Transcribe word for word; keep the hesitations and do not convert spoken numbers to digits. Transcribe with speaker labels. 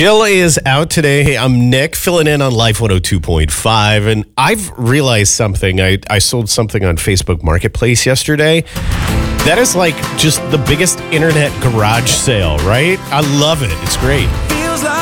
Speaker 1: Jill is out today. Hey, I'm Nick, filling in on Life one oh two point five, and I've realized something. I, I sold something on Facebook Marketplace yesterday. That is like just the biggest internet garage sale, right? I love it. It's great.
Speaker 2: Feels like